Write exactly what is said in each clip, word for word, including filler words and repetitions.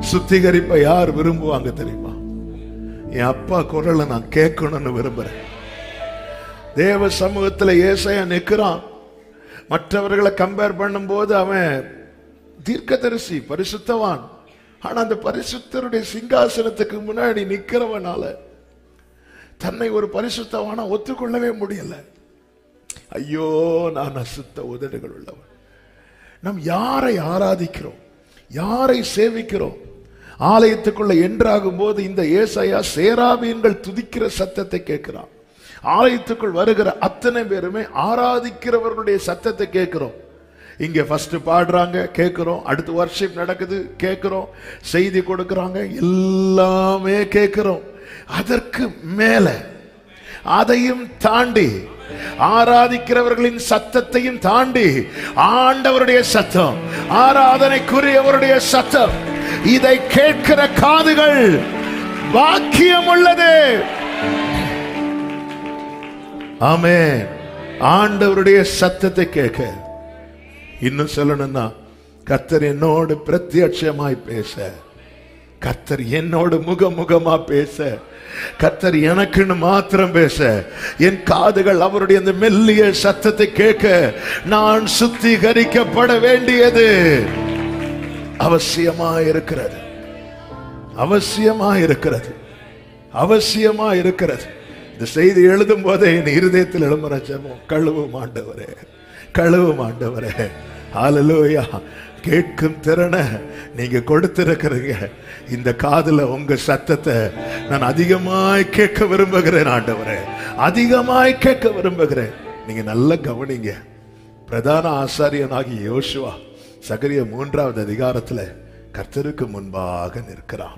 சுத்திகரிப்பை யார் விரும்புவாங்க தெரியுமா? என் அப்பா குரலை நான் கேட்கணும்னு விரும்புறேன். தேவ சமூகத்துல ஏசாயா நிற்கிறான். மற்றவர்களை கம்பேர் பண்ணும் போது அவன் தீர்க்கதரிசி, பரிசுத்தவான். ஆனா அந்த பரிசுத்தருடைய சிங்காசனத்துக்கு முன்னாடி நிக்கிறவனால தன்னை ஒரு பரிசுத்தவானா ஒத்துக்கொள்ளவே முடியல. ஐயோ, நான் அசுத்த உதடுகள் உள்ளவன். நாம் யாரை ஆராதிக்கிறோம், யாரை சேவிக்கிறோம்? ஆலயத்துக்குள்ள என்றாகும் போது இந்த ஏசாயா சேராபீன்கள் துதிக்கிற சத்தத்தை கேட்கிறான். ஆலயத்துக்குள் வருகிற அத்தனை பேருமே ஆராதிக்கிறவர்களுடைய சத்தத்தை கேட்கிறோம். இங்க ஃபர்ஸ்ட் பாடுறாங்க, கேட்கிறோம். அடுத்து வர்ஷிப் நடக்குது, கேட்கிறோம். செய்தி கொடுக்கறாங்க, எல்லாமே கேட்கிறோம். அதற்கு மேல அதையும் தாண்டி ஆராதிக்கிறவர்களின் சத்தத்தையும் தாண்டி ஆண்டவருடைய சத்தம், ஆராதனைக்குரியவருடைய சத்தம், இதை கேட்கிற காதுகள் பாக்கியம் உள்ளது. ஆமென். ஆண்டவருடைய சத்தத்தை கேட்க, இன்னும் சொல்லணும்னா கர்த்தர் என்னோடு பிரத்யட்சமாய் பேச, கர்த்தர் என்னோடு முகமுகமா பேச, கர்த்தர் எனக்குன்னு மாத்திரம் பேச, என் காதுகள் அவருடைய அந்த மெல்லிய சத்தத்தை கேட்க நான் சுத்திகரிக்கப்பட வேண்டியது அவசியமா இருக்கிறது. அவசியமா இருக்கிறது. அவசியமா இருக்கிறது. இந்த செய்தி எழுதும் போதே என் இருதயத்தில் எழும்புற ஜெபம், கழுவும் ஆண்டவரே, கழுவும் ஆண்டவரே. ஹல்லேலூயா. கேட்கும் திறனை நீங்க கொடுத்திருக்கிறீங்க. இந்த காதுல உங்க சத்தத்தை நான் அதிகமாய் கேட்க விரும்புகிறேன் ஆண்டவரே, அதிகமாய் கேட்க விரும்புகிறேன். நீங்க நல்ல கவனிங்க. பிரதான ஆசாரியனாகிய யோசுவா சகரியா மூன்றாவது அதிகாரத்துல கர்த்தருக்கு முன்பாக நிற்கிறான்.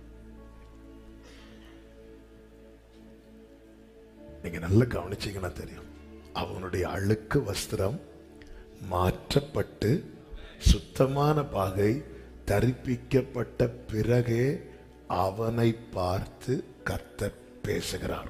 நீங்க நல்லா கவனிச்சீங்கன்னா தெரியும், அவனுடைய அழுக்கு வஸ்திரம் மாற்றப்பட்டு சுத்தமான பாகை தரிப்பிக்கப்பட்ட பிறகே அவனை பார்த்து கர்த்தர் பேசுகிறார்.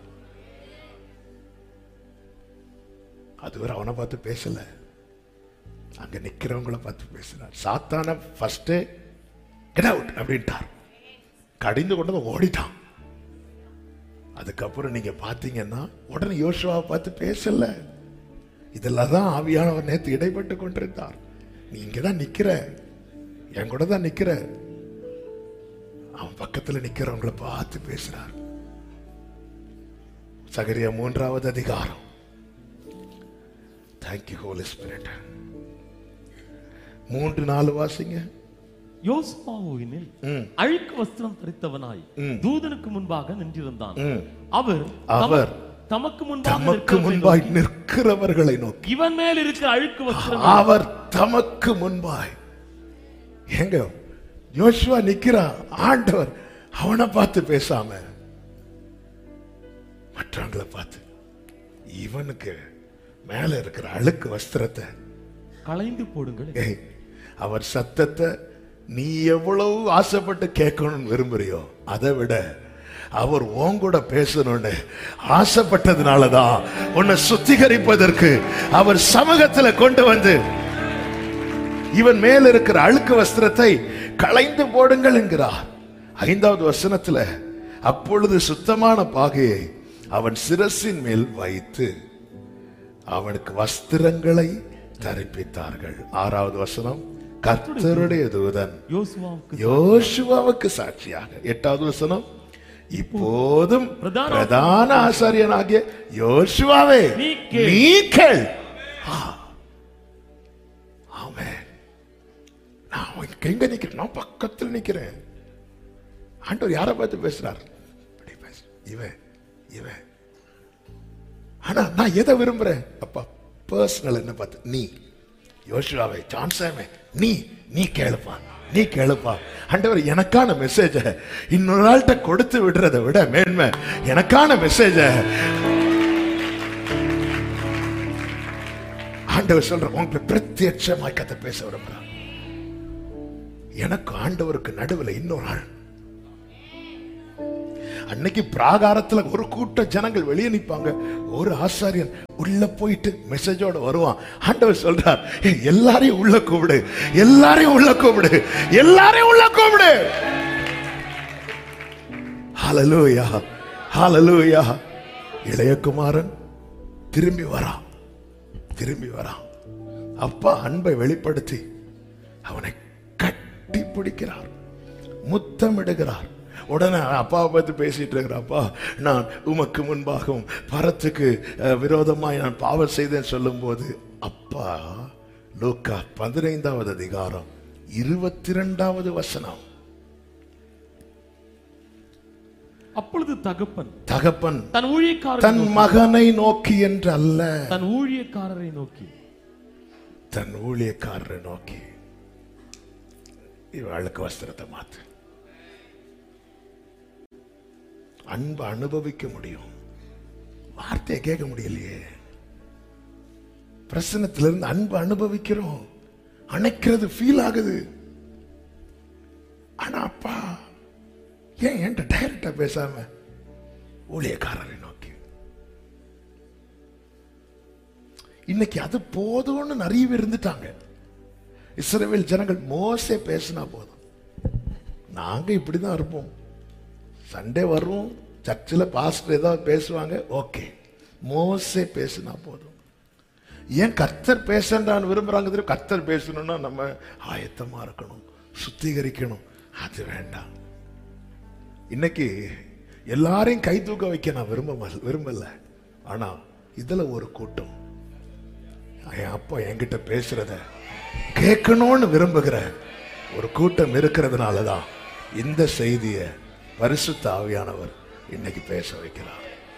அதுவரை அவனை பார்த்து பேசல, அங்க நிக்கிறவங்களை பார்த்து பேசுறார். சாத்தான ஃபர்ஸ்டே கெட் அவுட் அப்படின்ட்டார், கடிந்து கொண்டு ஓடிட்டான். அதுக்கப்புறம் நீங்க பாத்தீங்கன்னா உடனே யோசுவாவை பார்த்து பேசல. இதெல்லாம் தான் ஆவியானவர் நேற்று இடைப்பட்டு கொண்டிருந்தார். நீ இங்கதான் நிக்கிற, என் கூட தான் நிக்கிற. அவன் பக்கத்துல நிக்கிறவங்களை பார்த்து பேசுறார். சகரியா மூன்றாவது அதிகாரம். Thank you Holi spirit. மூன்று நாலு வாசிங்க. யோசுவாவினில் அழுக்கு வஸ்திரம் தரித்தவனாய் தூதனுக்கு முன்பாக நின்றிருந்தான். அவர் அவர் தமக்கு முன்பாக முன்பாய் நிற்கிறவர்களை நோக்கி, இவன் மேல் இருக்கிற அழுக்கு வஸ்திரம், அவர் தமக்கு முன்பாய். எங்க யோசுவா நிக்கிறான், ஆண்டவர் அவனை பார்த்து பேசாம மற்றவங்களை பார்த்து, இவனுக்கு மேல இருக்கிற அழுக்கு வஸ்திரத்தை களைந்து போடுங்கள். அவர் சத்தத்தை நீ எவ்வளவு ஆசைப்பட்டு கேட்கணும்னு விரும்புறியோ அதை விட அவர் உங்கூட பேசணும்னு ஆசைப்பட்டதுனாலதான் உன்னை சுத்திகரிப்பதற்கு அவர் சமூகத்துல கொண்டு வந்து இவன் மேல இருக்கிற அழுக்கு வஸ்திரத்தை களைந்து போடுங்கள் என்கிறார். ஐந்தாவது வசனத்துல, அப்பொழுது சுத்தமான பாகையை அவன் சிரசின் மேல் வைத்து அவனுக்கு வஸ்திரங்களை தரிப்பித்தார்கள். ஆறாவது வசனம், கர்த்தருடைய தூதன் யோசுவாவுக்கு சாட்சியாக. எட்டாவது வசனம், இப்போதும் பிரதான ஆசாரியனாகிய யோசுவாவே நீ கேள். ஆமென். நான் எங்க நிக்கிறேன்? நான் பக்கத்தில் நிக்கிறேன். ஆண்டவர் யாரை பார்த்து பேசுறார்? இவன் இவன். ஆனா நான் எதை விரும்புறேன்? அப்பா பர்சனல் என்ன பார்த்து, நீ யோசுவாவே, ஜான்சமே, நீ நீ கேளுப்பா, நீ கேளுப்பா. ஆண்டவர் எனக்கான மெசேஜ இன்னொரு ஆள்கிட்ட கொடுத்து விடுறதை விட மேன்மை எனக்கான மெசேஜ ஆண்டவர் சொல்ற உங்க பிரத்யட்சமாய் கதை பேச விரும்புறார். எனக்கு ஆண்டவருக்கு நடுவில் இன்னொரு ஆள். அன்னைக்கு பிராகாரத்துல ஒரு கூட்ட ஜனங்கள் வெளியே நிற்பாங்க, ஒரு ஆசாரியன் உள்ள போயிட்டு மெசேஜோட வருவான். ஆண்டவர் சொல்றார், எல்லாரையும் உள்ள கூப்பிடு, எல்லாரையும் உள்ள கூப்பிடு, எல்லாரையும் உள்ள கூப்பிடு. ஹல்லேலூயா, ஹல்லேலூயா. இளையகுமாரன் திரும்பி வரான், திரும்பி வரான். அப்பா அன்பை வெளிப்படுத்தி அவனை கட்டி பிடிக்கிறார், முத்தமிடுகிறார். உடனே அப்பாவை பத்தி பேசிட்டு இருக்கிறப்பா, நான் உமக்கு முன்பாகவும் பரத்துக்கு விரோதமாய் நான் பாவம் செய்தேன் சொல்லும் போது அப்பா லூக்கா பதினைந்தாவது அதிகாரம் இருபத்தி இரண்டாவது வசனம், அப்பொழுது தகப்பன் தகப்பன் தன் ஊழியக்காரரை தன் மகனை நோக்கி என்று அல்ல, தன் ஊழியக்காரரை நோக்கி தன் ஊழியக்காரரை நோக்கி இவளுக்கு வஸ்திரத்தை மாத்து. அன்பை அனுபவிக்க முடியும், வார்த்தையை கேட்க முடியலையே. பிரசனத்திலிருந்து அன்பை அனுபவிக்கிறோம், அணைக்கிறது ஃபீல் ஆகுது. ஆனா அப்பா ஏன் என்கிட்ட டைரக்டா பேசாம ஊழியக்காரரை நோக்கி? இன்னைக்கு அது போதும்னு நிறைய பேர் இருந்துட்டாங்க. இஸ்ரவேல் ஜனங்கள் மோசே பேசினா போதும், நாங்க இப்படிதான் இருப்போம். சண்டே வருவோம், சர்ச்சில் பாஸ்டர் ஏதாவது பேசுவாங்க, ஓகே. மோசே பேசினா போதும். ஏன் கர்த்தர் பேசண்டான்னு விரும்புறாங்க தெரியும்? கர்த்தர் பேசணும்னா நம்ம ஆயத்தமா இருக்கணும், சுத்திகரிக்கணும். அது வேண்டாம். இன்னைக்கு எல்லாரையும் கை தூக்க வைக்க நான் விரும்ப விரும்பல. ஆனா இதுல ஒரு கூட்டம் என் அப்பா என்கிட்ட பேசுறத கேட்கணும்னு விரும்புகிற ஒரு கூட்டம் இருக்கிறதுனாலதான் இந்த செய்தியை பரிசுத்த ஆவியானவர் இன்னைக்கு பேச வைக்கிறார்.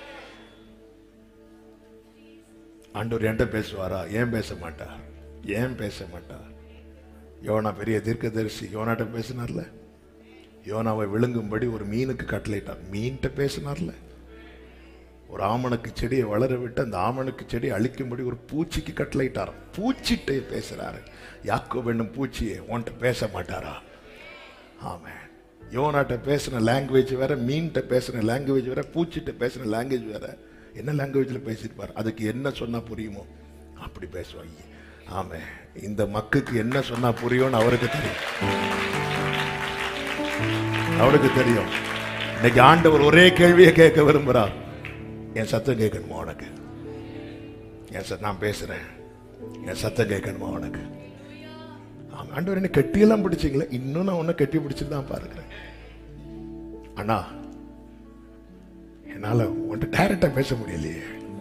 ஆண்டவர் என்கிட்ட பேசுவாரா? ஏன் பேச மாட்டார்? ஏன் பேச மாட்டார்? யோனா பெரிய தீர்க்கதரிசி, யோனாட்ட பேசினார்ல. யோனாவை விழுங்கும்படி ஒரு மீனுக்கு கட்டளையிட்டார், மீன்கிட்ட பேசினார்ல. ஒரு ஆமணக்கு செடியை வளர விட்டு அந்த ஆமணக்கு செடியை அழிக்கும்படி ஒரு பூச்சிக்கு கட்டளையிட்டார், பூச்சிட்டே பேசுறாரு. யாக்கோபு என்னும் பூச்சியே உன்கிட்ட பேச மாட்டாரா? ஆமென். யோனாட்ட பேசின லாங்குவேஜ் வேற, மீன்கிட்ட பேசின லாங்குவேஜ் வேற, பூச்சிட்ட பேசின லாங்குவேஜ் வேற. என்ன லாங்குவேஜ்ல பேசிருப்பார்? அதுக்கு என்ன சொன்னா புரியுமோ அப்படி பேசுவாங்க. ஆமே, இந்த மக்குக்கு என்ன சொன்னா புரியும்னு அவருக்கு தெரியும், அவருக்கு தெரியும். இன்னைக்கு ஆண்டவர் ஒரே கேள்வியை கேட்க விரும்புறார், என் சத்தம் கேட்கணுமா உனக்கு? என் சத்தம் நான் பேசுறேன், என் சத்தம் கேட்கணுமா உனக்கு? ஆண்டவர் என்ன கெட்டியெல்லாம் பிடிச்சிங்களே, இன்னும் நான் உன்னை கெட்டி பிடிச்சிட்டு தான் பாருக்கிறேன். அண்ணா என்னால உன்கிட்ட டைரக்டா பேச முடியலையே,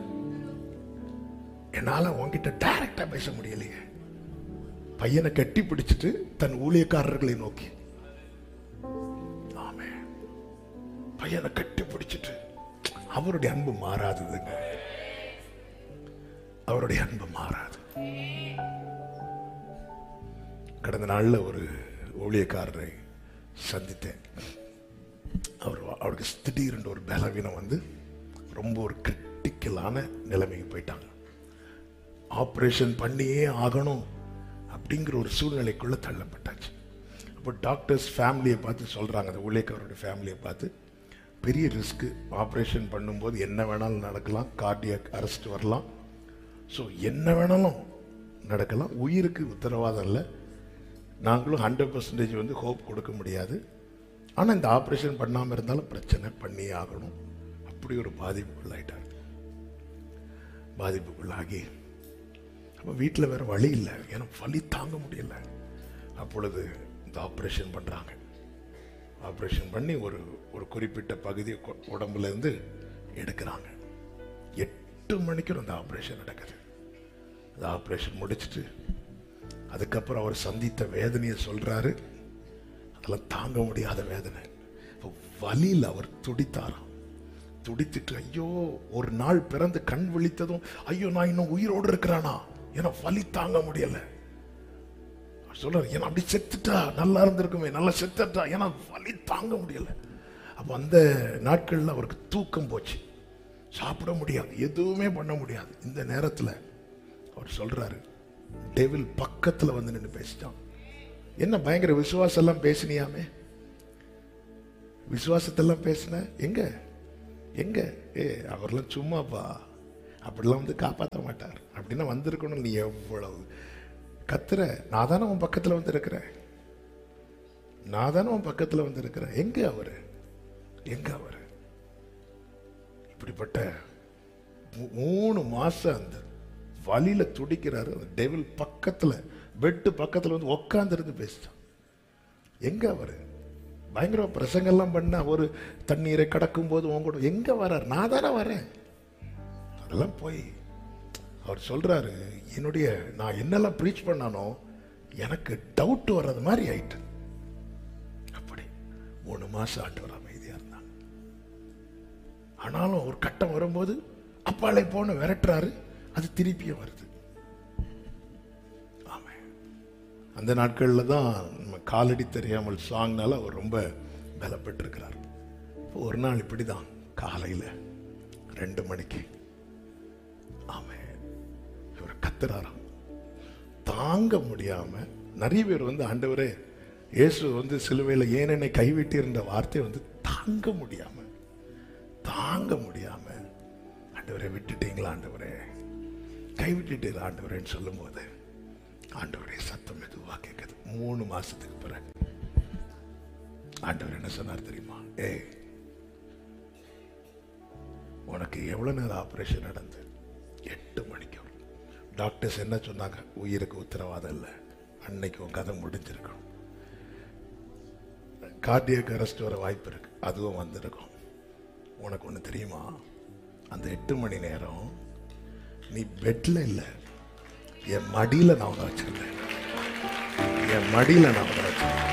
என்னால உன்கிட்ட டைரக்டா பேச முடியலையே. பையனை கட்டி பிடிச்சிட்டு தன் ஊழியக்காரர்களை நோக்கி, ஆமே, பையனை கட்டி பிடிச்சிட்டு. அவருடைய அன்பு மாறாததுங்க, அவருடைய அன்பு மாறாது. கடந்த நாள்ல ஒரு ஊழியக்காரரை சந்தித்தேன். அவர் அவருக்கு திடீரென்று ஒரு பலவீனம் வந்து ரொம்ப ஒரு கிரிட்டிக்கலான நிலைமைக்கு போயிட்டாங்க. ஆப்ரேஷன் பண்ணியே ஆகணும் அப்படிங்கிற ஒரு சூழ்நிலைக்குள்ள தள்ளப்பட்டாச்சு. அப்போ டாக்டர்ஸ் ஃபேமிலியை பார்த்து சொல்றாங்க, அந்த ஊழியக்காரருடைய ஃபேமிலியை பார்த்து, பெரிய ரிஸ்க், ஆப்ரேஷன் பண்ணும்போது என்ன வேணாலும் நடக்கலாம், கார்டியாக் அரெஸ்ட் வரலாம், ஸோ என்ன வேணாலும் நடக்கலாம், உயிருக்கு உத்தரவாதம் இல்லை, நாங்களும் ஹண்ட்ரட் பர்சன்டேஜ் வந்து ஹோப் கொடுக்க முடியாது, ஆனால் இந்த ஆப்ரேஷன் பண்ணாமல் இருந்தாலும் பிரச்சனை பண்ணியே ஆகணும். அப்படி ஒரு பாதிப்புக்குள்ளாயிட்டார். பாதிப்புக்குள்ளாகி அப்போ வீட்டில் வேற வழி இல்லை, ஏன்னா வலி தாங்க முடியல. அப்பொழுது இந்த ஆப்ரேஷன் பண்ணுறாங்க. ஆப்ரேஷன் பண்ணி ஒரு ஒரு குறிப்பிட்ட பகுதி உடம்புல இருந்து எடுக்கிறாங்க. எட்டு மணிக்கு அந்த ஆப்ரேஷன் நடக்குது. அந்த ஆப்ரேஷன் முடிச்சுட்டு அதுக்கப்புறம் அவர் சந்தித்த வேதனையை சொல்றாரு. அதெல்லாம் தாங்க முடியாத வேதனை. வலியில் அவர் துடித்தாராம். துடித்துட்டு, ஐயோ, ஒரு நாள் பிறந்து கண் விழித்ததும், ஐயோ நான் இன்னும் உயிரோடு இருக்கிறானா, ஏன்னா வலி தாங்க முடியல. சொல்றாரு, ஏன்னா அப்படி செத்துட்டா நல்லா இருந்திருக்குமே, நல்லா செத்துட்டா, ஏன்னா வலி தாங்க முடியல. அப்போ அந்த நாட்கள்ல அவருக்கு தூக்கம் போச்சு, சாப்பிட முடியாது, எதுவுமே பண்ண முடியாது. இந்த நேரத்தில் அவர் சொல்றாரு, டெவில் பக்கத்துல வந்து நின்று பேசிட்டான். என்ன பயங்கர விசுவாசம் எல்லாம் பேசினியாமே, விசுவாசத்தெல்லாம் பேசின, எங்க எங்க ஏ அவர்லாம் சும்மாப்பா, அப்படிலாம் வந்து காப்பாற்ற மாட்டார், அப்படின்னா வந்திருக்கணும். நீ எவ்வளவு கத்துற, நான் தானே உன் பக்கத்துல வந்து இருக்கிறேன், நான் தானே உன் பக்கத்துல வந்து இருக்கிறேன், எங்க அவரு? எங்க அவர்? இப்படிப்பட்ட மூணு மாசம் அந்த வலியில துடிக்கிறாரு. அந்த டெவில் பக்கத்துல, பெட்டு பக்கத்துல வந்து உட்கார்ந்து இருந்து பேசிட்டான். எங்க அவரு? பயங்கர பிரசங்கெல்லாம் பண்ண ஒரு தண்ணீரை கடக்கும் போது உங்களோட எங்க வர்றார்? நான் தானே வரேன். அதெல்லாம் போய் அவர் சொல்றாரு, என்னுடைய நான் என்னெல்லாம் ப்ரீச் பண்ணானோ எனக்கு டவுட் வர்றது மாதிரி ஆயிட்டு. அப்படி மூணு மாசம் ஆண்டவர் அமைதியா இருந்தாங்க. ஆனாலும் ஒரு கட்டம் வரும்போது அப்பாலை போன விரட்டுறாரு, அது திருப்பியும் வருது. ஆமா, அந்த நாட்கள்ல தான் நம்ம காலடி தெரியாமல் சாங்னால அவர் ரொம்ப பலப்பட்டிருக்கிறார். ஒரு நாள் இப்படிதான் காலையில ரெண்டு மணிக்கு ஆமா இவர் கத்துறாராம். தாங்க முடியாம நிறைய பேர் வந்து ஆண்டவரே இயேசு வந்து சிலுவையில் ஏன் என்னை கைவிட்டீர்ன்ற வார்த்தையை வந்து தாங்க முடியாம தாங்க முடியாம ஆண்டவரை விட்டுட்டீங்களா, ஆண்டவரே கைவிட்டுட்டீங்களா ஆண்டவரேன்னு சொல்லும் போது ஆண்டவரே சத்தம் மெதுவா கேட்குது. மூணு மாசத்துக்கு பிறகு ஆண்டவர் என்ன சொன்னார் தெரியுமா? ஏ, உனக்கு எவ்வளவு நேரம் ஆபரேஷன் நடந்து? எட்டு மணிக்கு. டாக்டர்ஸ் என்ன சொன்னாங்க? உயிருக்கு உத்தரவாதம் இல்லை, அன்னைக்கு உன் கதை முடிஞ்சிருக்கும். கார்டியக் அரெஸ்ட் வர வாய்ப்பு இருக்கு, அதுவும் வந்திருக்கும். உனக்கு ஒன்று தெரியுமா? அந்த எட்டு மணி நேரம் நீ பெட்ல இல்லை, என் மடியில நான் உன வச்சிருந்தேன். என் மடியில நான் உன வச்சிருந்தேன்.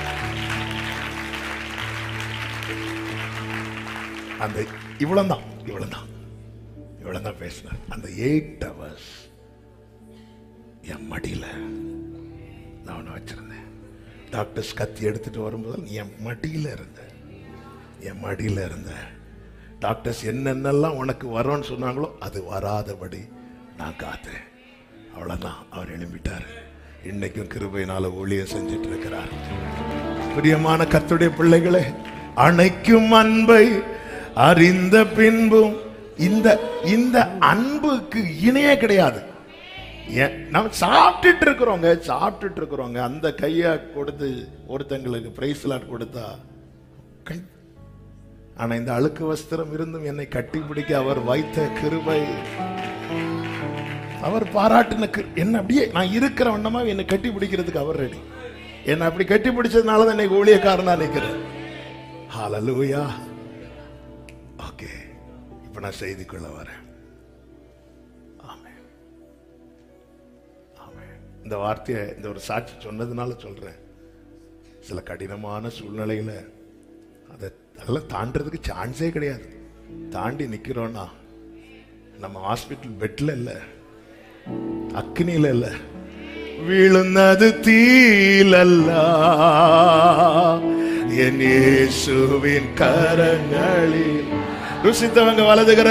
அந்த இவ்வளவுதான் இவ்வளவுதான் இவ்வளவுதான் பேசினேன். அந்த எயிட் ஹவர்ஸ் என் மடியில நான் உன வச்சிருந்தேன். டாக்டர்ஸ் கத்தி எடுத்துட்டு வரும்போது என் மடியில இருந்த என் மடியில இருந்த டாக்டர்ஸ் என்னென்னலாம் உனக்கு வரும்னு சொன்னாங்களோ அது வராதபடி நான் காத்தேன். அவ்வளவுதான். அவர் எழும்பிட்டார். இன்னைக்கும் கிருபையினால ஊழியம் செஞ்சிட்டு இருக்கிறார். பிரியமான கர்த்தருடைய பிள்ளைகளே, அணைக்கும் அன்பை அறிந்த பின்பும் இந்த இந்த அன்புக்கு இணையே கிடையாது. நம்ம சாப்பிட்டுட்டு இருக்கிறோங்க சாப்பிட்டுட்டு இருக்கிறோங்க அந்த கையை கொடுத்து ஒருத்தங்களுக்கு பிரைஸ் லாட் கொடுத்தா கை. ஆனா இந்த அழுக்கு வஸ்திரம் இருந்தும் என்னை கட்டி பிடிக்க அவர் வைத்த கிருபை, அவர் பாராட்டின என்ன அப்படியே நான் இருக்கிற வண்ணமா என்னை கட்டி பிடிக்கிறதுக்கு அவர் ரெடி. என்னை அப்படி கட்டி பிடிச்சதுனால தான் இன்னைக்கு ஊழியக்காரனா நிற்கிறேன். ஹல்லேலூயா. ஓகே, இப்ப நான் செய்திக்குள்ள வரேன். இந்த வார்த்தையை இந்த ஒரு சாட்சி சொன்னதுனால சொல்றேன். சில கடினமான சூழ்நிலையில அதை அதெல்லாம் தாண்டறதுக்கு சான்ஸே கிடையாது. தாண்டி நிக்கிறோம்னா நம்ம ஹாஸ்பிட்டல் பெட்ல இல்ல, அக்னியில இல்ல, விழுந்தது தீலல்ல, என் இயேசுவின் கரங்களில் ருசித்தவங்க வலதுகர